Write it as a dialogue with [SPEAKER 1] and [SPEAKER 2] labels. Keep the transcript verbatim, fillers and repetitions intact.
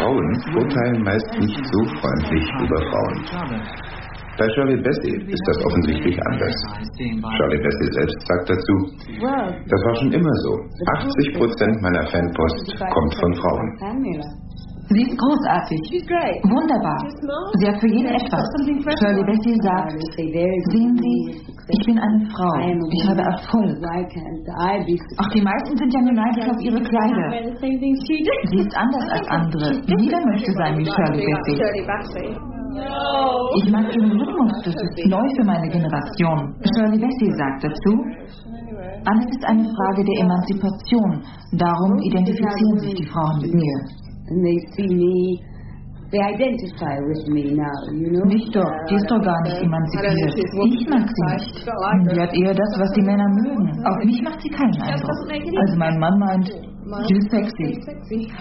[SPEAKER 1] Frauen urteilen meist nicht so freundlich über Frauen. Bei Shirley Bassey ist das offensichtlich anders. Shirley Bassey selbst sagt dazu, das war schon immer so. achtzig Prozent meiner Fanpost kommt von Frauen.
[SPEAKER 2] Sie ist großartig. Wunderbar. Sie hat für jeden etwas. Shirley Bassey sagt, sehen Sie, ich bin eine Frau. Ich habe Erfolg. Auch die meisten sind ja nur neidisch auf ihre Kleider. Sie ist anders als andere. Jeder möchte sein wie Shirley Bassey. Ich mag ihren Rhythmus. Das ist neu für meine Generation. Shirley Bassey sagt dazu, alles ist eine Frage der Emanzipation. Darum identifizieren sich die Frauen mit mir. Nicht doch, die ist doch gar nicht emanzipiert. Ich mag sie nicht. Sie hat eher das, was die Männer mögen. Auf mich macht sie keinen Eindruck. Also mein Mann meint, sie ist sexy.